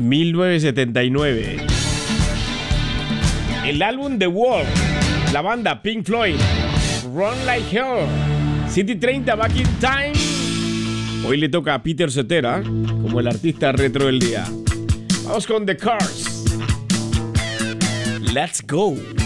1979. El álbum The Wall, la banda Pink Floyd, Run Like Hell, City 30, Back in Time. Hoy le toca a Peter Cetera como el artista retro del día. Vamos con The Cars. Let's go.